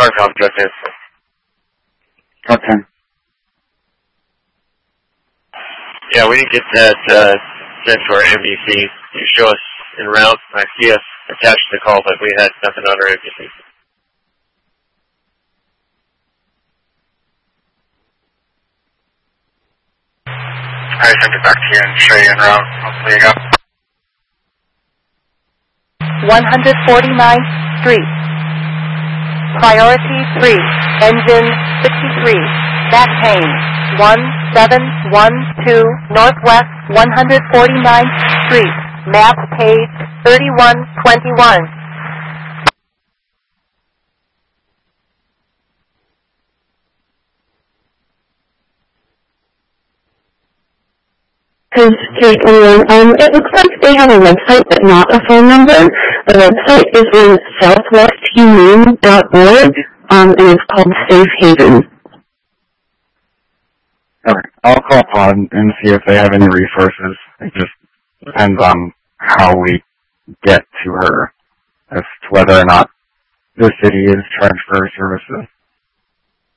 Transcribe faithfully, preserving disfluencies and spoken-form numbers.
Concom director. Okay. Yeah, we didn't get that uh, sent to our M D C. You show us en route. I see us attached to the call, but we had nothing on our M D C. I sent it back to you and show you en route. Hopefully you got one forty-ninth Street. Priority three. Engine sixty-three. Back Payne. one seven one two Northwest one forty-ninth Street. Map page thirty-one twenty-one. Um, it looks like they have a website but not a phone number. The website is on southwest humane dot org, um, and it's called Safe Haven. Okay, I'll call Pod and see if they have any resources. It just depends on how we get to her as to whether or not the city is charged for her services.